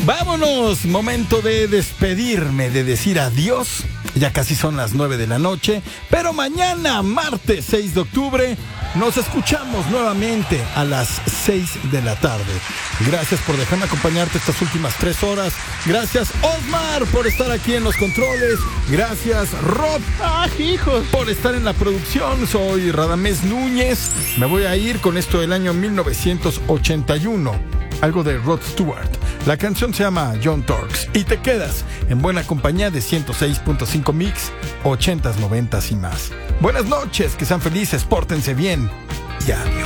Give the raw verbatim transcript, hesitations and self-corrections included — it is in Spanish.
Vámonos, momento de despedirme, de decir adiós. Ya casi son las nueve de la noche, pero mañana, martes seis de octubre, nos escuchamos nuevamente a las seis de la tarde. Gracias por dejarme acompañarte estas últimas tres horas. Gracias, Osmar, por estar aquí en los controles. Gracias, Rob, ¡ah, hijos!, por estar en la producción. Soy Radamés Núñez. Me voy a ir con esto del año mil novecientos ochenta y uno. Algo de Rod Stewart. La canción se llama John Torx. Y te quedas en buena compañía de ciento seis punto cinco Mix, ochentas, noventas y más. Buenas noches, que sean felices, pórtense bien y adiós.